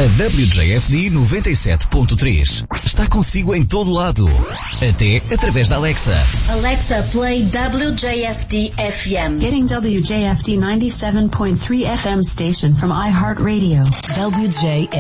A WJFD 97.3 está consigo em todo lado, até através da Alexa. Alexa, play WJFD FM. Getting WJFD 97.3 FM station from iHeartRadio. WJFD.